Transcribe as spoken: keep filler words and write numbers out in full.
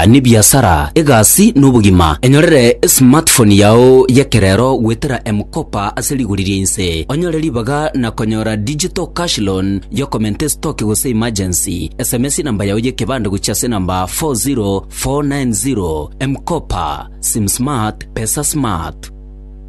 aya ni biashara egasi n'ubugima enyorere smartphone yao yekerero gwetera M-Kopa aseliguririe inse onyoreri baga na konyora digital cash loan yo comment stock gose emergency S M S namba yao yekebande guchase namba four zero four nine zero M-Kopa sim smart pesa smart.